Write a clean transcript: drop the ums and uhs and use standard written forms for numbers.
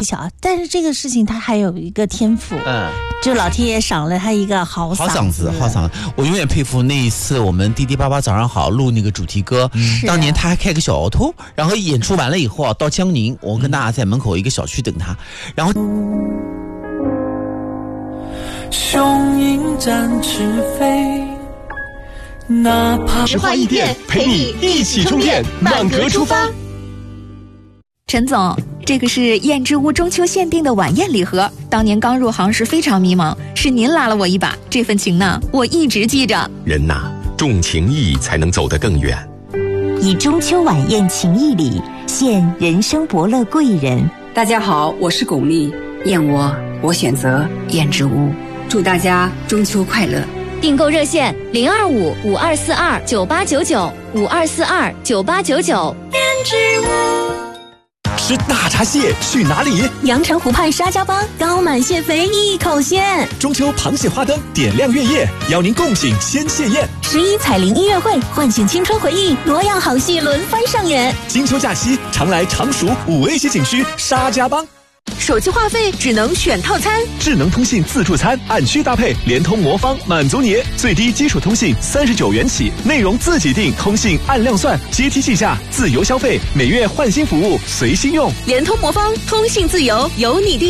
小，但是这个事情他还有一个天赋，就老天爷赏了他一个好嗓子。 我永远佩服那一次我们滴滴爸爸早上好录那个主题歌，当年他还开个小奥拓，然后演出完了以后到江宁，我跟大家在门口一个小区等他，然后雄鹰展翅飞，哪怕石化易电陪你一起充电，满格出发。 陈总，这个是燕之屋中秋限定的晚宴礼盒，当年刚入行时非常迷茫，是您拉了我一把，这份情呢我一直记着。 人呐，重情义才能走得更远。 以中秋晚宴情谊礼献人生伯乐贵人。 大家好，我是巩俐，燕我选择燕之屋，祝大家中秋快乐。 订购热线025-5242-9899，5242-9899。燕之屋。 吃大闸蟹去哪里？ 阳澄湖畔沙家浜，高满蟹肥一口鲜。 中秋螃蟹花灯点亮月夜，邀您共品鲜蟹宴。 11彩铃音乐会，唤醒青春回忆，多样好戏轮番上演。 金秋假期，常来常熟5A 级景区沙家浜。 手机话费只能选套餐， 智能通信自助餐按需搭配，联通魔方满足你，最低基础通信39元起，内容自己定，通信按量算，阶梯计价，自由消费，每月换新服务随心用。 联通魔方，通信自由由你定。